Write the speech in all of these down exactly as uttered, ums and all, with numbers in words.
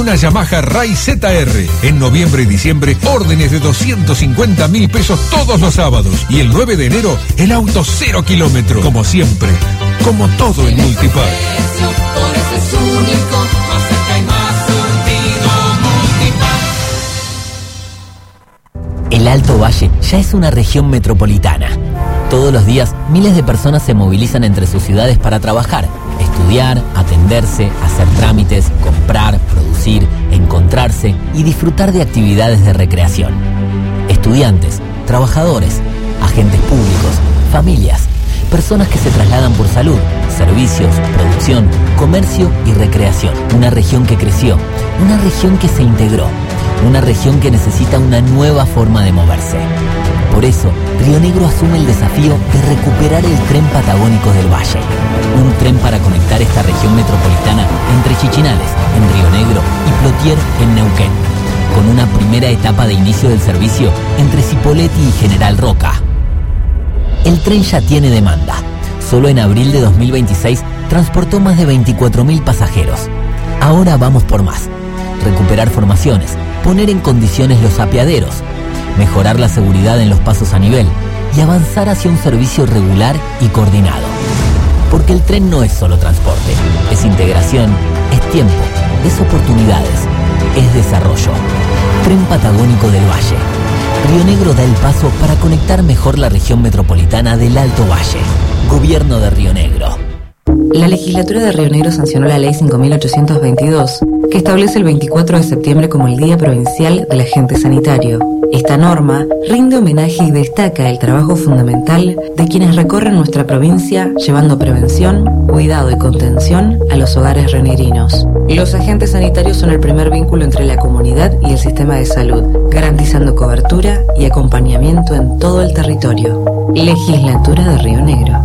Una Yamaha Ray Z R. En noviembre y diciembre, órdenes de doscientos cincuenta mil pesos todos los sábados. Y el nueve de enero, el auto cero kilómetro. Como siempre, como todo en Multipar. Por eso es único, más cerca y más surtido, Multipar. El Alto Valle ya es una región metropolitana. Todos los días, miles de personas se movilizan entre sus ciudades para trabajar, estudiar, atenderse, hacer trámites, comprar, producir, encontrarse y disfrutar de actividades de recreación. Estudiantes, trabajadores, agentes públicos, familias, personas que se trasladan por salud, servicios, producción, comercio y recreación. Una región que creció, una región que se integró, una región que necesita una nueva forma de moverse. Por eso, Río Negro asume el desafío de recuperar el tren patagónico del Valle. Un tren para conectar esta región metropolitana entre Chichinales, en Río Negro, y Plotier, en Neuquén, con una primera etapa de inicio del servicio entre Cipolletti y General Roca. El tren ya tiene demanda. Solo en abril de dos mil veintiséis transportó más de veinticuatro mil pasajeros. Ahora vamos por más. Recuperar formaciones, poner en condiciones los apeaderos, mejorar la seguridad en los pasos a nivel y avanzar hacia un servicio regular y coordinado. Porque el tren no es solo transporte, es integración, es tiempo, es oportunidades, es desarrollo. Tren Patagónico del Valle. Río Negro da el paso para conectar mejor la región metropolitana del Alto Valle. Gobierno de Río Negro. La legislatura de Río Negro sancionó la ley cinco mil ochocientos veintidós, que establece el veinticuatro de septiembre como el Día Provincial del Agente Sanitario. Esta norma rinde homenaje y destaca el trabajo fundamental de quienes recorren nuestra provincia llevando prevención, cuidado y contención a los hogares rionegrinos. Los agentes sanitarios son el primer vínculo entre la comunidad y el sistema de salud, garantizando cobertura y acompañamiento en todo el territorio. Legislatura de Río Negro.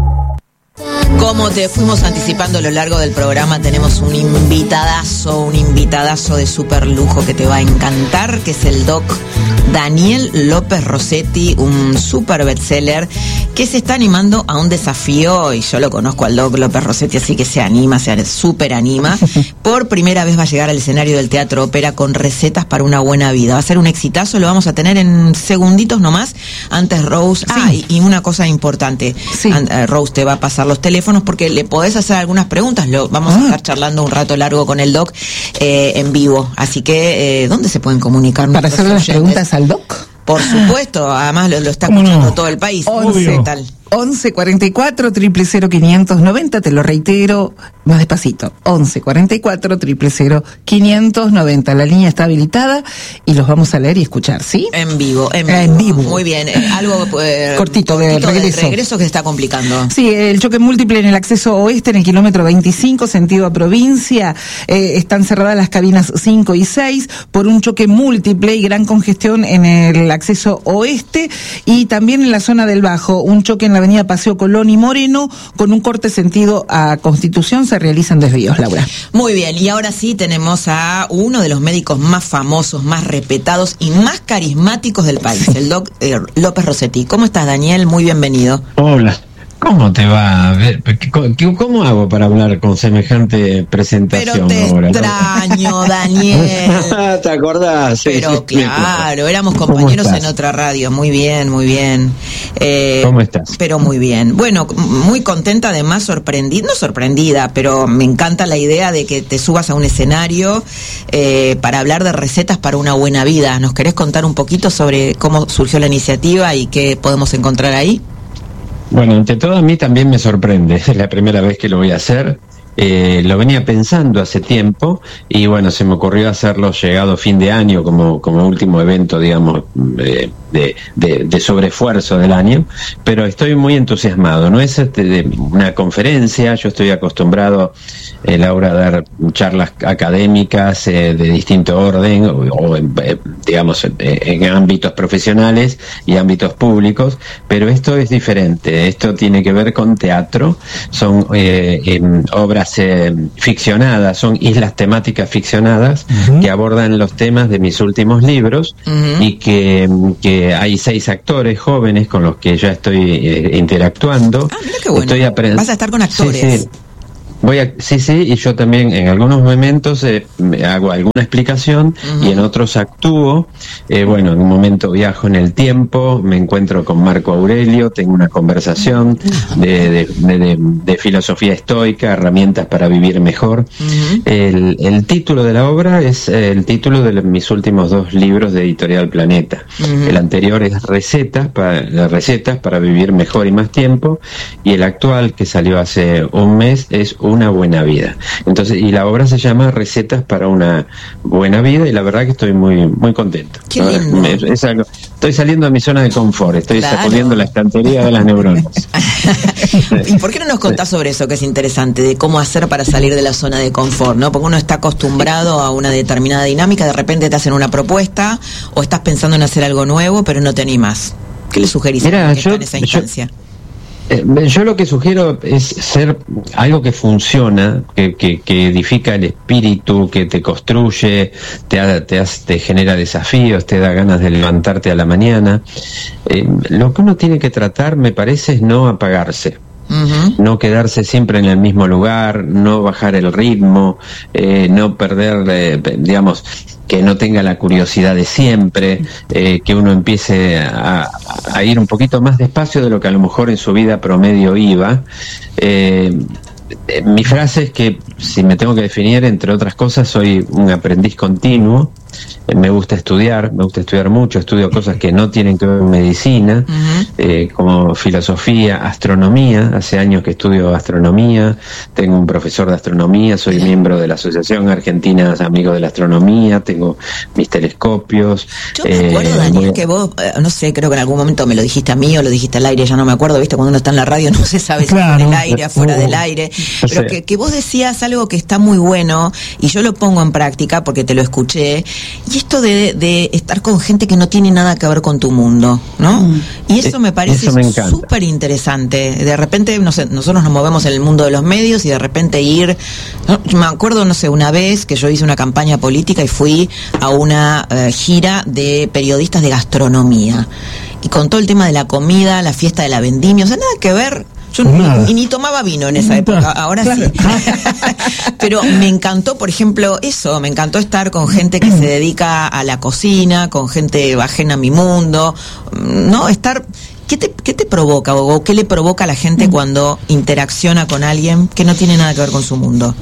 Como te fuimos anticipando a lo largo del programa, tenemos un invitadazo, un invitadazo de súper lujo que te va a encantar, que es el doc Daniel López Rossetti, un súper bestseller que se está animando a un desafío, y yo lo conozco al doc López Rossetti, así que se anima, se súper anima. Por primera vez va a llegar al escenario del Teatro Ópera con recetas para una buena vida. Va a ser un exitazo, lo vamos a tener en segunditos nomás. Antes Rose, sí. ah, y, y una cosa importante, sí. And, uh, Rose te va a pasar los teléfonos porque le podés hacer algunas preguntas. Lo, vamos ah. a estar charlando un rato largo con el doc eh, en vivo. Así que, eh, ¿dónde se pueden comunicar? Para hacer las preguntas al doc. Por supuesto, además lo, lo está escuchando no? todo el país. once, tal. once cuarenta y cuatro, cero cero cero, quinientos noventa, te lo reitero, más despacito. once cuarenta y cuatro, cero cero cero, quinientos noventa. La línea está habilitada y los vamos a leer y escuchar, ¿sí? En vivo, en vivo. Eh, en vivo. Muy bien. Eh, algo eh, cortito, de cortito regreso. De regreso que se está complicando. Sí, el choque múltiple en el acceso oeste, en el kilómetro veinticinco, sentido a provincia. Eh, están cerradas las cabinas cinco y seis por un choque múltiple y gran congestión en el acceso oeste, y también en la zona del Bajo, un choque en la avenida Paseo Colón y Moreno, con un corte sentido a Constitución. Se realizan desvíos, Laura. Muy bien, y ahora sí tenemos a uno de los médicos más famosos, más respetados y más carismáticos del país, el doc eh, López Rossetti. ¿Cómo estás, Daniel? Muy bienvenido. Hola. ¿Cómo te va? A ver, ¿cómo hago para hablar con semejante presentación? Pero te ahora, extraño, ¿no? Daniel. ¿Te acordás? Sí, Pero sí, claro, claro, éramos compañeros en otra radio. Muy bien, muy bien. Eh, ¿Cómo estás? Pero muy bien. Bueno, muy contenta, además sorprendida, no sorprendida, pero me encanta la idea de que te subas a un escenario eh, para hablar de recetas para una buena vida. ¿Nos querés contar un poquito sobre cómo surgió la iniciativa y qué podemos encontrar ahí? Bueno, ante todo a mí también me sorprende, es la primera vez que lo voy a hacer. Eh, lo venía pensando hace tiempo y bueno, se me ocurrió hacerlo llegado fin de año como, como último evento, digamos, eh, de, de, de sobreesfuerzo del año, pero estoy muy entusiasmado. No es este, de una conferencia, yo estoy acostumbrado, eh, Laura, a dar charlas académicas eh, de distinto orden, o, o eh, digamos, en, en ámbitos profesionales y ámbitos públicos, pero esto es diferente. Esto tiene que ver con teatro, son eh, eh, obras Eh, ficcionadas, son islas temáticas ficcionadas uh-huh. que abordan los temas de mis últimos libros uh-huh. y que, que hay seis actores jóvenes con los que ya estoy eh, interactuando. Ah, mira qué bueno. Estoy aprend- Vas a estar con actores. Sí, sí. Voy a, sí, sí, y yo también en algunos momentos eh, me hago alguna explicación uh-huh. y en otros actúo. Eh, bueno, en un momento viajo en el tiempo, me encuentro con Marco Aurelio, tengo una conversación de, de, de, de, de filosofía estoica, herramientas para vivir mejor. Uh-huh. El, el título de la obra es el título de mis últimos dos libros de Editorial Planeta. Uh-huh. El anterior es Recetas para, recetas para vivir mejor y más tiempo, y el actual, que salió hace un mes, es Una buena vida. Entonces, y la obra se llama Recetas para una buena vida, y la verdad que estoy muy muy contento. Qué lindo. Me, es algo, estoy saliendo de mi zona de confort, estoy claro. sacudiendo la estantería de las neuronas. ¿Y por qué no nos contás sobre eso, que es interesante, de cómo hacer para salir de la zona de confort, ¿no? Porque uno está acostumbrado a una determinada dinámica, de repente te hacen una propuesta o estás pensando en hacer algo nuevo, pero no te animás. ¿Qué le sugerís Mira, a que yo, está en esa instancia? Yo, Eh, yo lo que sugiero es ser algo que funciona, que, que, que edifica el espíritu, que te construye, te, te, te genera desafíos, te da ganas de levantarte a la mañana. Eh, lo que uno tiene que tratar, me parece, es no apagarse. Uh-huh. No quedarse siempre en el mismo lugar, no bajar el ritmo, eh, no perder, eh, digamos, que no tenga la curiosidad de siempre, eh, que uno empiece a, a ir un poquito más despacio de lo que a lo mejor en su vida promedio iba. Eh, mi frase es que, si me tengo que definir, entre otras cosas, soy un aprendiz continuo. Me gusta estudiar, me gusta estudiar mucho, estudio cosas que no tienen que ver con medicina, uh-huh. eh, como filosofía, astronomía. Hace años que estudio astronomía, tengo un profesor de astronomía, soy uh-huh. miembro de la Asociación Argentina Amigos de la Astronomía, tengo mis telescopios. Yo me acuerdo, eh, Daniel, voy... que vos, eh, no sé, creo que en algún momento me lo dijiste a mí o lo dijiste al aire, ya no me acuerdo, viste, cuando uno está en la radio no se sabe claro. si en el aire, afuera uh-huh. del aire, pero sí. que, que vos decías algo que está muy bueno, y yo lo pongo en práctica porque te lo escuché. Y esto de, de estar con gente que no tiene nada que ver con tu mundo, ¿no? Mm. Y eso me parece súper interesante. De repente, no sé, nosotros nos movemos en el mundo de los medios y de repente ir... ¿no? Me acuerdo, no sé, una vez que yo hice una campaña política y fui a una uh, gira de periodistas de gastronomía. Y con todo el tema de la comida, la fiesta de la vendimia, o sea, nada que ver... Yo ni, ni, ni tomaba vino en esa época, ahora sí. Pero me encantó, por ejemplo, eso, me encantó estar con gente que se dedica a la cocina, con gente ajena a mi mundo, ¿no? Estar... ¿Qué te, qué te provoca o qué le provoca a la gente cuando interacciona con alguien que no tiene nada que ver con su mundo?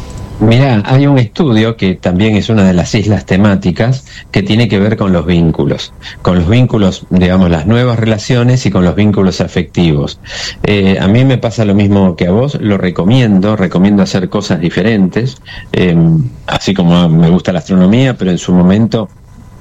Mirá, hay un estudio que también es una de las islas temáticas que tiene que ver con los vínculos, con los vínculos, digamos, las nuevas relaciones y con los vínculos afectivos. Eh, a mí me pasa lo mismo que a vos, lo recomiendo, recomiendo hacer cosas diferentes, eh, así como me gusta la astronomía, pero en su momento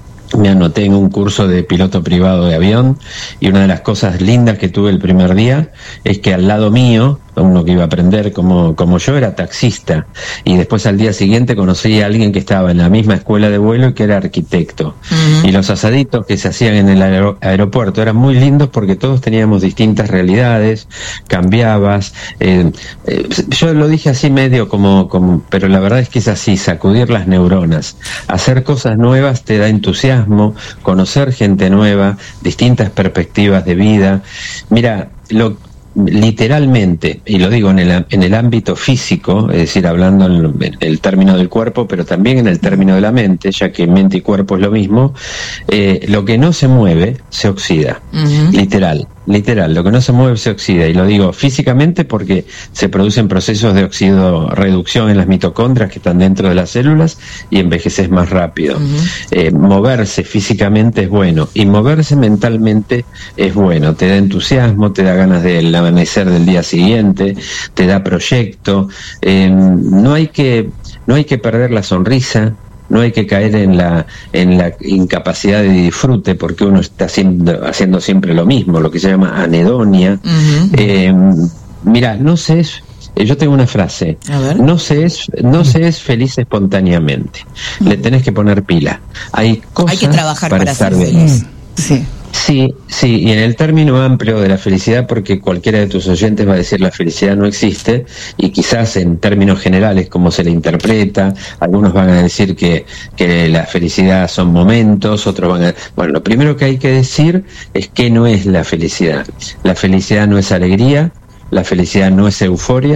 me anoté en un curso de piloto privado de avión, y una de las cosas lindas que tuve el primer día es que al lado mío, uno que iba a aprender como, como yo, era taxista, y después al día siguiente conocí a alguien que estaba en la misma escuela de vuelo y que era arquitecto. Uh-huh. Y los asaditos que se hacían en el aer- aeropuerto eran muy lindos porque todos teníamos distintas realidades, cambiabas. Eh, eh, yo lo dije así medio como, como, pero la verdad es que es así, sacudir las neuronas. Hacer cosas nuevas te da entusiasmo, conocer gente nueva, distintas perspectivas de vida. Mira, lo literalmente, y lo digo en el, en el ámbito físico, es decir, hablando en, en el término del cuerpo, pero también en el término de la mente, ya que mente y cuerpo es lo mismo, eh, lo que no se mueve se oxida, uh-huh. literal. Literal, lo que no se mueve se oxida, y lo digo físicamente porque se producen procesos de oxidorreducción en las mitocondrias que están dentro de las células y envejeces más rápido. Uh-huh. Eh, moverse físicamente es bueno, y moverse mentalmente es bueno, te da entusiasmo, te da ganas del amanecer del día siguiente, te da proyecto. Eh, no hay que, no hay que perder la sonrisa. No hay que caer en la en la incapacidad de disfrute porque uno está haciendo, haciendo siempre lo mismo, lo que se llama anedonia. Uh-huh. Eh, mira, no se es, yo tengo una frase, no se es, no se es feliz espontáneamente. Uh-huh. Le tenés que poner pila. Hay cosas hay que trabajar para, para ser estar feliz. Sí. Sí, sí, y en el término amplio de la felicidad, porque cualquiera de tus oyentes va a decir la felicidad no existe, y quizás en términos generales como se le interpreta, algunos van a decir que, que la felicidad son momentos, otros van a... Bueno, lo primero que hay que decir es que no es la felicidad. La felicidad no es alegría, la felicidad no es euforia,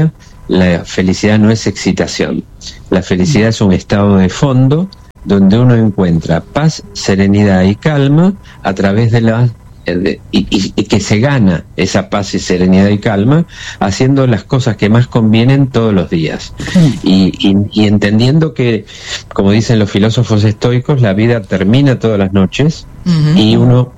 la felicidad no es excitación. La felicidad es un estado de fondo donde uno encuentra paz, serenidad y calma a través de la y, y, y que se gana esa paz y serenidad y calma haciendo las cosas que más convienen todos los días y, y, y entendiendo que, como dicen los filósofos estoicos, la vida termina todas las noches. Uh-huh. Y uno,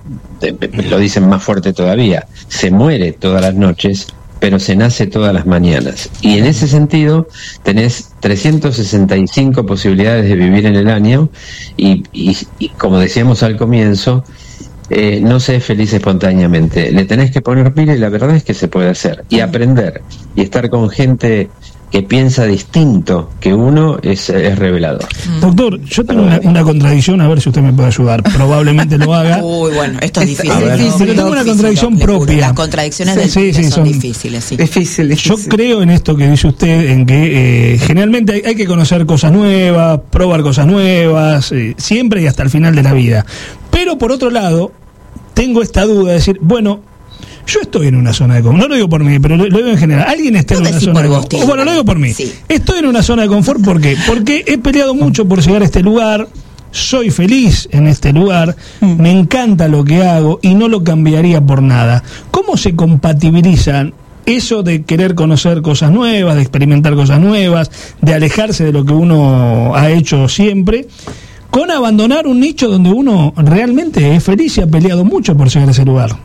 lo dicen más fuerte todavía, se muere todas las noches, pero se nace todas las mañanas. Y en ese sentido tenés trescientas sesenta y cinco posibilidades de vivir en el año y, y, y como decíamos al comienzo, Eh, no se es feliz espontáneamente, le tenés que poner pila y la verdad es que se puede hacer y aprender y estar con gente que piensa distinto que uno es, es revelador. Doctor, yo tengo una, una contradicción, a ver si usted me puede ayudar, probablemente lo haga. Uy, bueno, esto es difícil. Es difícil, pero tengo una contradicción propia. Las contradicciones del sí, sí, son, son difíciles, sí. Difícil, difícil. Yo creo en esto que dice usted, en que eh, generalmente hay, hay que conocer cosas nuevas, probar cosas nuevas, eh, siempre y hasta el final de la vida. Pero por otro lado, tengo esta duda de decir, bueno, yo estoy en una zona de confort, no lo digo por mí, pero lo, lo digo en general, alguien está en una zona de confort, bueno, lo digo por mí, sí. Estoy en una zona de confort, ¿por qué? Porque he peleado mucho por llegar a este lugar, soy feliz en este lugar, mm. me encanta lo que hago y no lo cambiaría por nada. ¿Cómo se compatibilizan eso de querer conocer cosas nuevas, de experimentar cosas nuevas, de alejarse de lo que uno ha hecho siempre, con abandonar un nicho donde uno realmente es feliz y ha peleado mucho por llegar a ese lugar?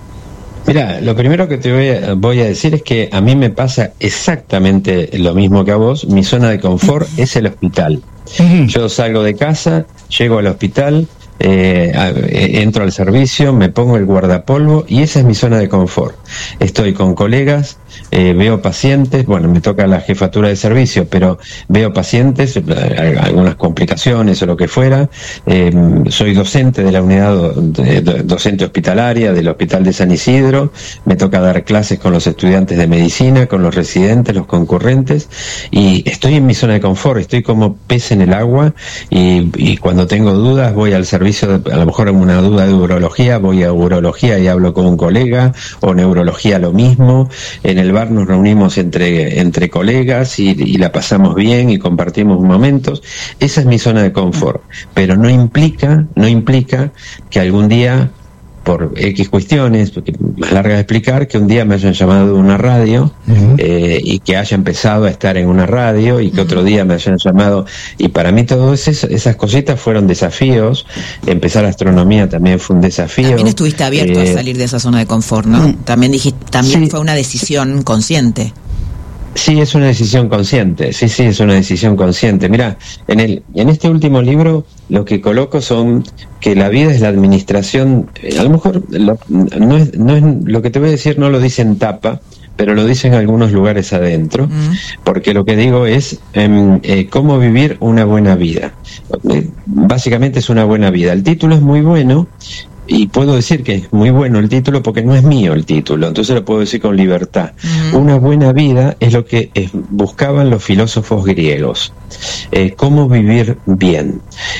Mira, lo primero que te voy a, voy a decir es que a mí me pasa exactamente lo mismo que a vos. Mi zona de confort es el hospital. Uh-huh. Yo salgo de casa, llego al hospital, eh, a, eh, entro al servicio, me pongo el guardapolvo y esa es mi zona de confort. Estoy con colegas, eh, veo pacientes, bueno, me toca la jefatura de servicio, pero veo pacientes, algunas complicaciones o lo que fuera. Eh, soy docente de la unidad do, de, de, docente hospitalaria del Hospital de San Isidro, me toca dar clases con los estudiantes de medicina, con los residentes, los concurrentes, y estoy en mi zona de confort, estoy como pez en el agua, y, y cuando tengo dudas voy al servicio, de, a lo mejor en una duda de urología, voy a urología y hablo con un colega, o neurología lo mismo. En el bar nos reunimos entre, entre colegas y, y la pasamos bien y compartimos momentos. Esa es mi zona de confort, pero no implica, no implica que algún día, por X cuestiones, porque más larga de explicar, que un día me hayan llamado de una radio, uh-huh. eh, y que haya empezado a estar en una radio y que uh-huh. otro día me hayan llamado, y para mí todas esas, esas cositas fueron desafíos. Empezar astronomía también fue un desafío. También estuviste abierto eh, a salir de esa zona de confort, ¿no? Uh-huh. También dijiste, también sí. Fue una decisión consciente. Sí, es una decisión consciente, sí, sí, es una decisión consciente. Mira, en el, en este último libro lo que coloco son que la vida es la administración, a lo mejor lo, no es, no es, lo que te voy a decir no lo dice en tapa, pero lo dice en algunos lugares adentro, mm. porque lo que digo es eh, eh, cómo vivir una buena vida. Eh, básicamente es una buena vida. El título es muy bueno, y puedo decir que es muy bueno el título porque no es mío el título, entonces lo puedo decir con libertad. Uh-huh. Una buena vida es lo que es, buscaban los filósofos griegos, eh, cómo vivir bien,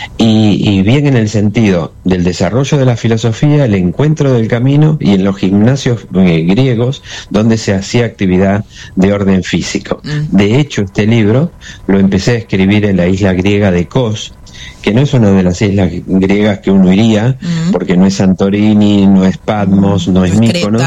y, y bien en el sentido del desarrollo de la filosofía, el encuentro del camino, y en los gimnasios eh, griegos donde se hacía actividad de orden físico. Uh-huh. De hecho, este libro lo empecé a escribir en la isla griega de Kos, que no es una de las islas griegas que uno iría, uh-huh. porque no es Santorini, no es Patmos, no es Míconos,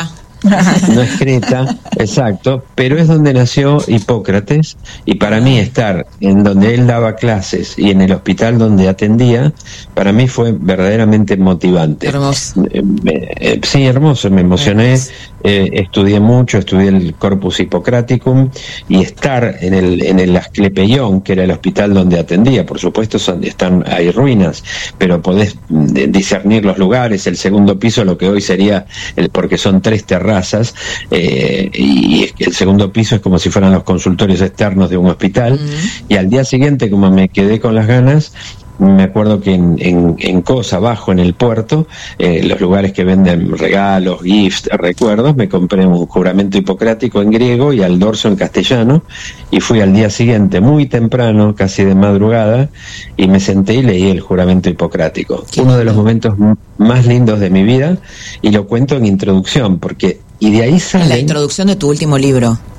no es Creta, exacto, pero es donde nació Hipócrates, y para mí estar en donde él daba clases y en el hospital donde atendía, para mí fue verdaderamente motivante. Hermoso. Eh, eh, sí, hermoso, me emocioné, eh, estudié mucho, estudié el Corpus Hippocraticum, y estar en el en el Asclepeion, que era el hospital donde atendía, por supuesto son, están hay ruinas, pero podés discernir los lugares, el segundo piso, lo que hoy sería, el, porque son tres terrazas, razas, eh, y el segundo piso es como si fueran los consultorios externos de un hospital. Uh-huh. Y al día siguiente, como me quedé con las ganas, me acuerdo que en, en, en Kos, abajo en el puerto, eh, los lugares que venden regalos, gifts, recuerdos, me compré un juramento hipocrático en griego y al dorso en castellano, y fui al día siguiente muy temprano, casi de madrugada, y me senté y leí el juramento hipocrático. Qué uno de los momentos m- más lindos de mi vida, y lo cuento en introducción, porque y de ahí sale la introducción de tu último libro.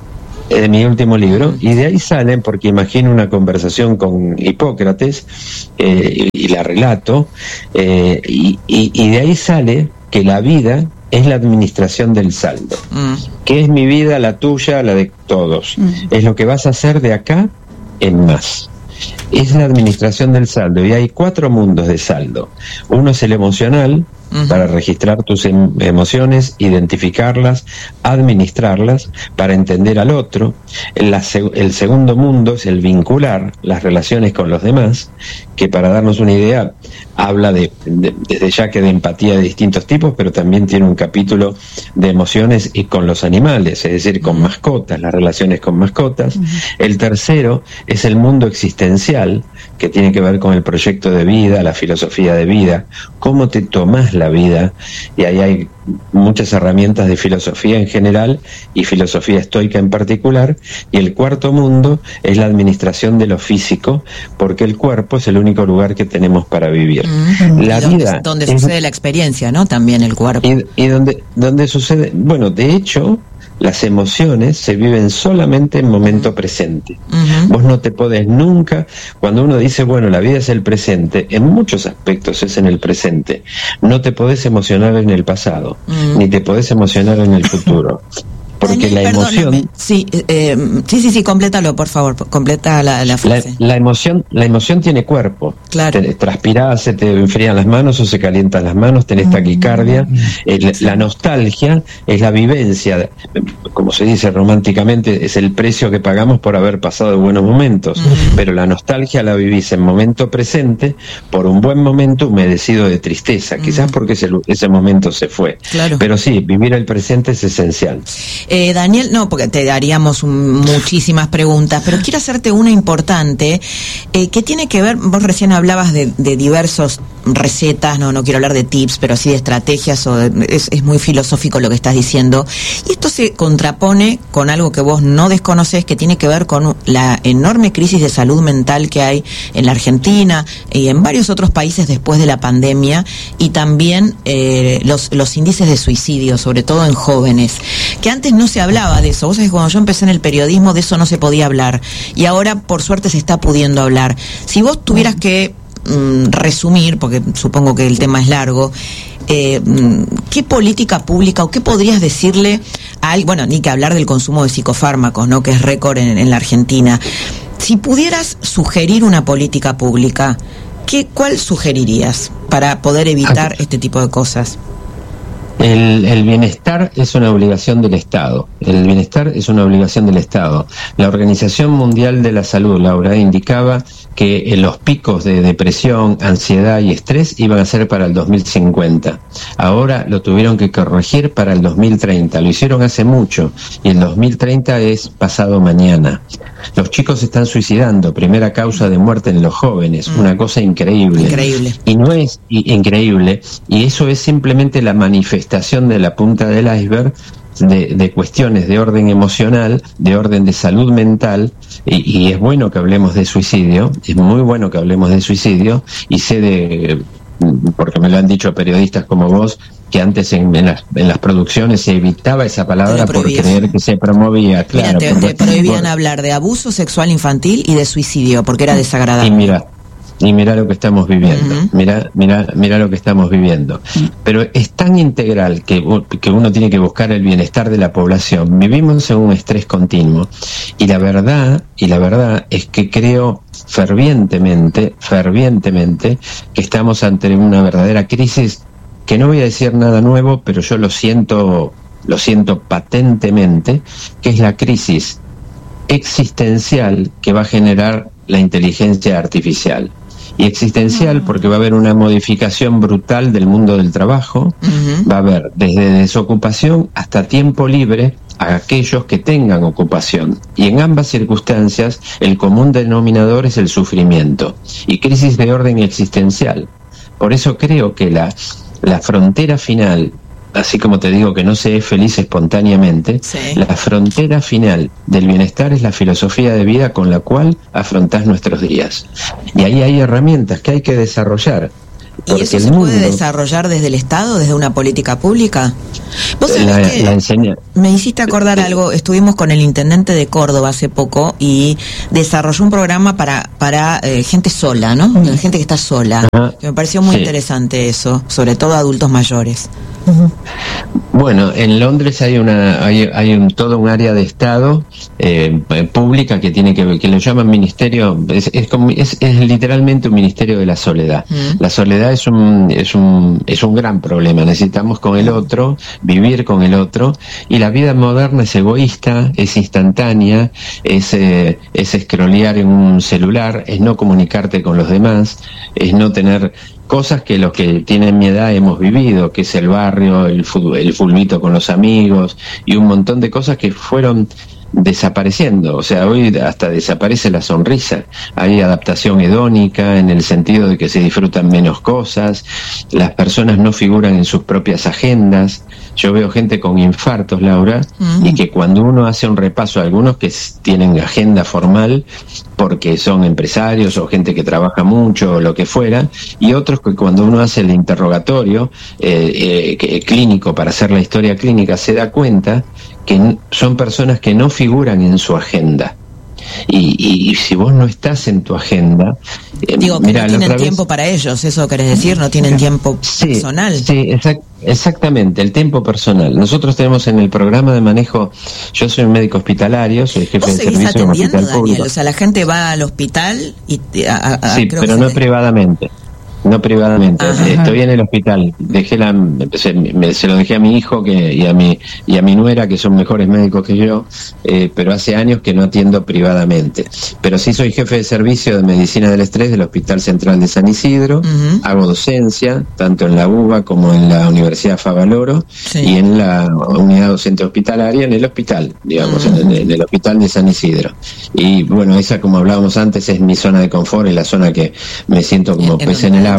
de mi último libro, y de ahí salen, porque imagino una conversación con Hipócrates, eh, y, y la relato, eh, y, y, y de ahí sale que la vida es la administración del saldo. Mm. ¿Qué es mi vida, la tuya, la de todos? Mm. Es lo que vas a hacer de acá en más. Es la administración del saldo, y hay cuatro mundos de saldo. Uno es el emocional, uh-huh. para registrar tus em- emociones, identificarlas, administrarlas, para entender al otro. El, la, el segundo mundo es el vincular, las relaciones con los demás, que para darnos una idea, habla de, de, desde ya que de empatía de distintos tipos, pero también tiene un capítulo de emociones y con los animales, es decir, con mascotas, las relaciones con mascotas. Uh-huh. El tercero es el mundo existencial, que tiene que ver con el proyecto de vida, la filosofía de vida, cómo te tomás la vida, y ahí hay muchas herramientas de filosofía en general y filosofía estoica en particular. Y el cuarto mundo es la administración de lo físico, porque el cuerpo es el único lugar que tenemos para vivir. Mm-hmm. La y vida donde, donde es, sucede la experiencia, ¿no? También el cuerpo. Y, y donde, donde sucede, bueno, de hecho, las emociones se viven solamente en momento presente. Uh-huh. Vos no te podés nunca, cuando uno dice, bueno, la vida es el presente, en muchos aspectos es en el presente. No te podés emocionar en el pasado, uh-huh. ni te podés emocionar en el futuro. Porque Daniel, la emoción... Sí, eh, sí, sí, sí, complétalo, por favor, completa la, la frase. La, la, emoción, la emoción tiene cuerpo. Claro. Te transpirás, se te enfrían las manos o se calientan las manos, tenés taquicardia. Mm. Eh, la, la nostalgia es la vivencia, como se dice románticamente, es el precio que pagamos por haber pasado buenos momentos. Mm. Pero la nostalgia la vivís en momento presente por un buen momento humedecido de tristeza, mm. quizás porque ese, ese momento se fue. Claro. Pero sí, vivir el presente es esencial. Eh, Daniel, no, porque te daríamos un, muchísimas preguntas, pero quiero hacerte una importante eh, que tiene que ver, vos recién hablabas de, de diversos recetas, no no quiero hablar de tips, pero sí de estrategias, o de, es, es muy filosófico lo que estás diciendo, y esto se contrapone con algo que vos no desconocés, que tiene que ver con la enorme crisis de salud mental que hay en la Argentina y en varios otros países después de la pandemia, y también eh, los, los índices de suicidio, sobre todo en jóvenes, que antes no se hablaba de eso. Vos sabés que cuando yo empecé en el periodismo de eso no se podía hablar, y ahora por suerte se está pudiendo hablar. Si vos tuvieras que mm, resumir, porque supongo que el tema es largo, eh, ¿qué política pública o qué podrías decirle a alguien, bueno, ni que hablar del consumo de psicofármacos, ¿no?, que es récord en, en la Argentina? Si pudieras sugerir una política pública, ¿qué, cuál sugerirías para poder evitar este tipo de cosas? El, el bienestar es una obligación del Estado. El bienestar es una obligación del Estado. La Organización Mundial de la Salud, Laura, indicaba que los picos de depresión, ansiedad y estrés iban a ser para el dos mil cincuenta. Ahora lo tuvieron que corregir para el dos mil treinta. Lo hicieron hace mucho y el dos mil treinta es pasado mañana. Los chicos se están suicidando, primera causa de muerte en los jóvenes, mm. una cosa increíble. Increíble. Y no es y, increíble, y eso es simplemente la manifestación de la punta del iceberg de, de cuestiones de orden emocional, de orden de salud mental, y, y es bueno que hablemos de suicidio, es muy bueno que hablemos de suicidio, y sé de, porque me lo han dicho periodistas como vos, que antes en, en, las, en las producciones se evitaba esa palabra por creer que se promovía. Claro, mira, te, porque, te prohibían por, hablar de abuso sexual infantil y de suicidio porque era desagradable. Y mira, y mira lo que estamos viviendo, uh-huh. mira, mira, mira lo que estamos viviendo. Uh-huh. Pero es tan integral que, que uno tiene que buscar el bienestar de la población. Vivimos en un estrés continuo y la verdad, y la verdad es que creo fervientemente, fervientemente que estamos ante una verdadera crisis. Que no voy a decir nada nuevo, pero yo lo siento, lo siento patentemente, que es la crisis existencial que va a generar la inteligencia artificial. Y existencial porque va a haber una modificación brutal del mundo del trabajo, uh-huh. va a haber desde desocupación hasta tiempo libre a aquellos que tengan ocupación. Y en ambas circunstancias el común denominador es el sufrimiento y crisis de orden existencial. Por eso creo que la La frontera final, así como te digo que no se es feliz espontáneamente, sí. La frontera final del bienestar es la filosofía de vida con la cual afrontás nuestros días. Y ahí hay herramientas que hay que desarrollar. ¿Y eso se puede desarrollar desde el Estado, desde una política pública? Vos sabés la, que la enseña... me hiciste acordar algo. Estuvimos con el intendente de Córdoba hace poco y desarrolló un programa para para eh, gente sola, ¿no? Uh-huh. Gente que está sola. Uh-huh. Que me pareció muy sí. interesante eso, sobre todo adultos mayores. Uh-huh. Bueno, en Londres hay una hay, hay un, todo un área de Estado eh, pública que tiene que que lo llaman ministerio, es, es, como, es, es literalmente un ministerio de la soledad. Uh-huh. La soledad es un es un es un gran problema. Necesitamos con el otro, vivir con el otro, y la vida moderna es egoísta, es instantánea, es eh, es scrollear en un celular, es no comunicarte con los demás, es no tener cosas que los que tienen mi edad hemos vivido, que es el barrio, el fútbol, el fulbito con los amigos y un montón de cosas que fueron desapareciendo. O sea, hoy hasta desaparece la sonrisa. Hay adaptación hedónica en el sentido de que se disfrutan menos cosas, las personas no figuran en sus propias agendas. Yo veo gente con infartos, Laura, uh-huh. y que cuando uno hace un repaso, algunos que tienen agenda formal porque son empresarios o gente que trabaja mucho o lo que fuera, y otros que cuando uno hace el interrogatorio eh, eh, clínico para hacer la historia clínica se da cuenta que son personas que no figuran en su agenda. Y, y, y si vos no estás en tu agenda, eh, digo que mirá, no tienen tiempo vez... para ellos, eso querés decir, no tienen tiempo sí, personal. Sí, exact, exactamente, el tiempo personal. Nosotros tenemos en el programa de manejo, yo soy un médico hospitalario, soy jefe de servicio en un hospital Daniel, público. O sea, la gente va al hospital y a, a, a, sí, pero no te... privadamente. No privadamente. Ajá. Estoy en el hospital. Dejé la, se, me, se lo dejé a mi hijo que y a mi y a mi nuera, que son mejores médicos que yo, eh, pero hace años que no atiendo privadamente. Pero sí soy jefe de servicio de medicina del estrés del Hospital Central de San Isidro. Uh-huh. Hago docencia tanto en la U B A como en la Universidad Favaloro, sí. y en la unidad docente hospitalaria en el hospital, digamos, uh-huh. en, el, en el Hospital de San Isidro. Y bueno, esa, como hablábamos antes, es mi zona de confort, es la zona que me siento como en, pez en el agua.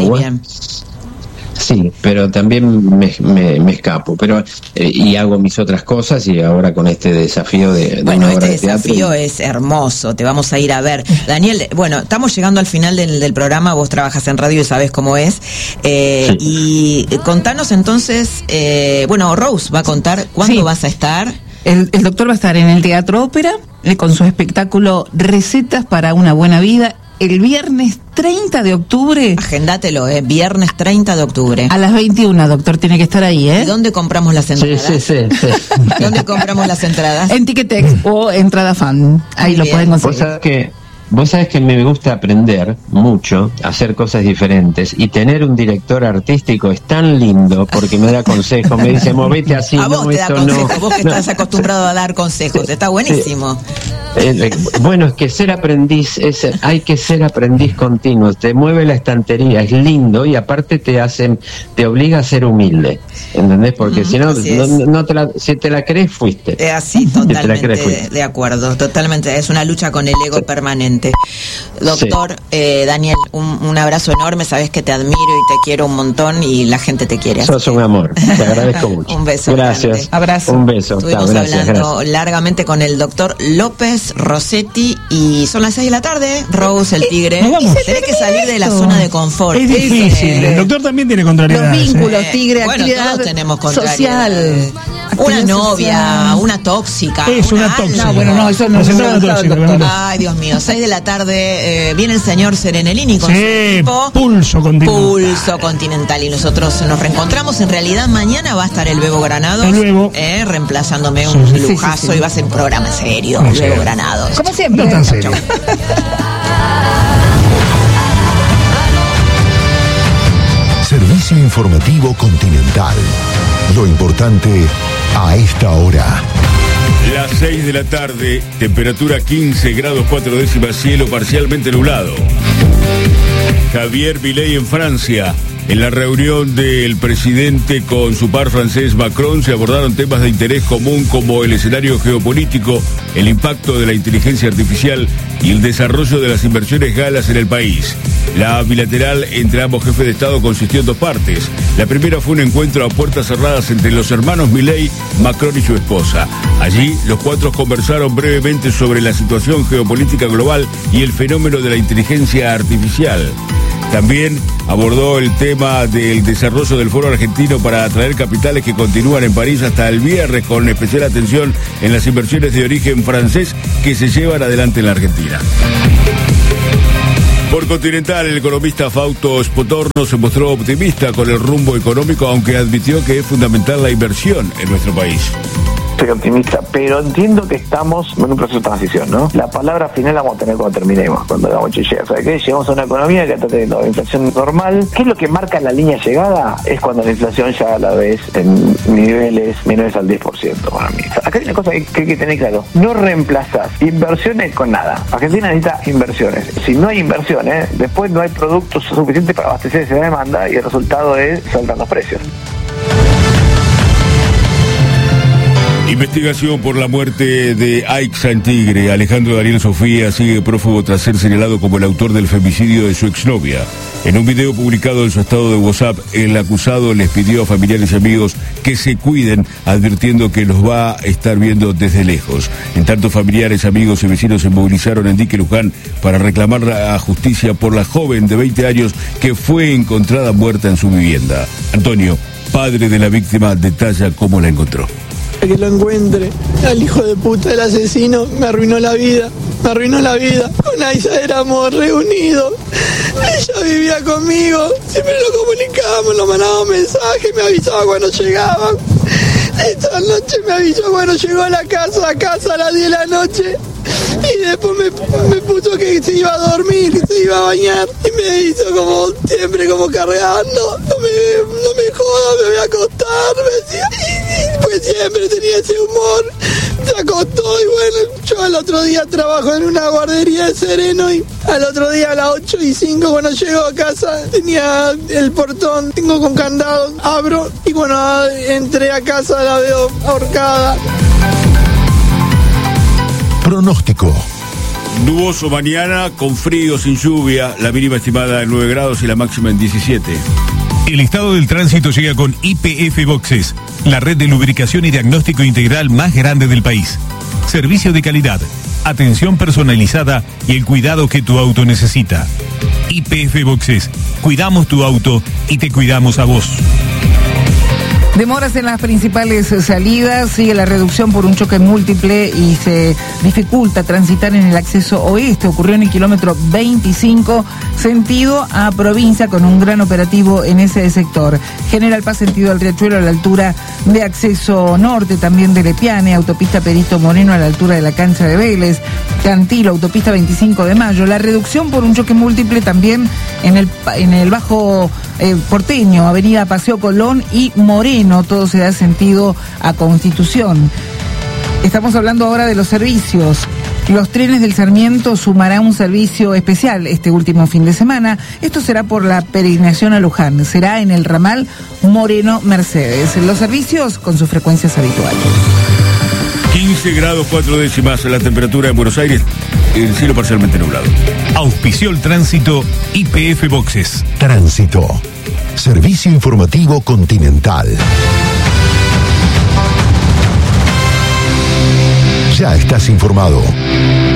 Sí, pero también me, me, me escapo, pero eh, y hago mis otras cosas, y ahora con este desafío de, de bueno, una obra este de teatro. desafío es hermoso, te vamos a ir a ver. Daniel, bueno, estamos llegando al final del, del programa, vos trabajas en radio y sabés cómo es, eh, sí. y contanos entonces, eh, bueno, Rose va a contar cuándo sí. vas a estar. El, el doctor va a estar en el Teatro Ópera eh, con su espectáculo Recetas para una buena vida, el viernes treinta de octubre. Agéndatelo, eh, viernes treinta de octubre. A las veintiuna, doctor, tiene que estar ahí, ¿eh? ¿Y dónde compramos las entradas? Sí, sí, sí. sí. ¿Dónde compramos las entradas? En Ticketex o Entrada Fan. Ahí Muy lo bien. pueden conseguir. Vos sabés que Vos sabés que me gusta aprender mucho, hacer cosas diferentes, y tener un director artístico es tan lindo porque me da consejos, me dice, movete así, a no, vos te da esto consejos, no. Vos que no. estás acostumbrado a dar consejos, está buenísimo. Eh, eh, bueno, es que ser aprendiz, es, hay que ser aprendiz continuo, te mueve la estantería, es lindo, y aparte te hace, te obliga a ser humilde, ¿entendés? Porque mm, si no, no, no te la, si te la crees, fuiste. Eh, así, totalmente crees, de acuerdo, totalmente, es una lucha con el ego sí. permanente. Doctor sí. eh, Daniel, un, un abrazo enorme, sabes que te admiro y te quiero un montón, y la gente te quiere. Sos un amor, te agradezco mucho. Un beso. Gracias. Grande. Abrazo. Un beso. Estuvimos Chao, gracias, hablando gracias. largamente con el doctor López Rossetti, y son las seis de la tarde. Rose, el tigre. Tenés que salir de la zona de confort. Es difícil. Eh, el doctor también tiene contrariedades. Los vínculos, eh. tigre, bueno, actividad todos tenemos social. Una novia, social. Una tóxica. Es una, una tóxica. No, bueno, no, eso no se no, doctor. Ay, Dios mío, seis de la tarde, eh, viene el señor Serenelini con sí, su equipo. Pulso Continental. Pulso Continental. Y nosotros nos reencontramos. En realidad, mañana va a estar el Bebo Granados. El Bebo. Eh, reemplazándome un sí, lujazo, sí, sí, sí. y va a ser un programa serio. No, el Bebo Granados. Como siempre. No tan serio. Servicio informativo Continental. Lo importante a esta hora. Las seis de la tarde, temperatura quince grados cuatro décimas, cielo parcialmente nublado. Javier Milei en Francia. En la reunión del presidente con su par francés Macron se abordaron temas de interés común como el escenario geopolítico, el impacto de la inteligencia artificial y el desarrollo de las inversiones galas en el país. La bilateral entre ambos jefes de Estado consistió en dos partes. La primera fue un encuentro a puertas cerradas entre los hermanos Milei, Macron y su esposa. Allí, los cuatro conversaron brevemente sobre la situación geopolítica global y el fenómeno de la inteligencia artificial. También abordó el tema del desarrollo del Foro Argentino para atraer capitales que continúan en París hasta el viernes, con especial atención en las inversiones de origen francés que se llevan adelante en la Argentina. Por Continental, el economista Fausto Spotorno se mostró optimista con el rumbo económico, aunque admitió que es fundamental la inversión en nuestro país. Soy optimista, pero entiendo que estamos en un proceso de transición, ¿no? La palabra final la vamos a tener cuando terminemos, cuando hagamos llegada. ¿Sabes qué? Llegamos a una economía que está teniendo inflación normal. ¿Qué es lo que marca la línea de llegada? Es cuando la inflación ya la ves en niveles menores al diez por ciento para mí. Acá hay una cosa que hay que tener claro. No reemplazas inversiones con nada. Argentina necesita inversiones. Si no hay inversiones, después no hay productos suficientes para abastecer esa demanda y el resultado es saltar los precios. Investigación por la muerte de Aixa en Tigre. Alejandro Daniel Sofía sigue prófugo tras ser señalado como el autor del femicidio de su exnovia. En un video publicado en su estado de WhatsApp, el acusado les pidió a familiares y amigos que se cuiden, advirtiendo que los va a estar viendo desde lejos. En tanto, familiares, amigos y vecinos se movilizaron en Dique Luján para reclamar a justicia por la joven de veinte años que fue encontrada muerta en su vivienda. Antonio, padre de la víctima, detalla cómo la encontró. Que lo encuentre, al hijo de puta del asesino, me arruinó la vida, me arruinó la vida. Con Aixa éramos reunidos, ella vivía conmigo, siempre lo comunicábamos, nos mandábamos mensajes, me avisaba cuando llegaban. Esta noche me avisó cuando llegó a la casa, a casa a las diez de la noche. Y después me, me puso que se iba a dormir, que se iba a bañar. Y me hizo como siempre, como cargando. No me, no me jodas, me voy a acostar. Me decía. Y, y pues siempre tenía ese humor. Se acostó y bueno, yo al otro día trabajo en una guardería de Sereno. Y al otro día a las ocho y cinco cuando llego a casa tenía el portón, tengo con candado, abro. Y bueno, entré a casa, la veo ahorcada. Pronóstico. Nuboso mañana, con frío, sin lluvia, la mínima estimada en nueve grados y la máxima en diecisiete. El estado del tránsito llega con I P F Boxes, la red de lubricación y diagnóstico integral más grande del país. Servicio de calidad, atención personalizada y el cuidado que tu auto necesita. I P F Boxes, cuidamos tu auto y te cuidamos a vos. Demoras en las principales salidas, sigue la reducción por un choque múltiple y se dificulta transitar en el acceso oeste. Ocurrió en el kilómetro veinticinco, sentido a provincia, con un gran operativo en ese sector. General Paz, sentido al Riachuelo, a la altura de acceso norte, también de Lepiane, autopista Perito Moreno a la altura de la cancha de Vélez, Cantilo, autopista veinticinco de mayo. La reducción por un choque múltiple también en el, en el Bajo eh, Porteño, avenida Paseo Colón y Moreno. No todo se da sentido a Constitución. Estamos hablando ahora de los servicios. Los trenes del Sarmiento sumarán un servicio especial este último fin de semana. Esto será por la peregrinación a Luján. Será en el ramal Moreno-Mercedes. Los servicios con sus frecuencias habituales. quince grados cuatro décimas la temperatura en Buenos Aires, el cielo parcialmente nublado. Auspició el tránsito I P F Boxes. Tránsito. Servicio informativo Continental. Ya estás informado.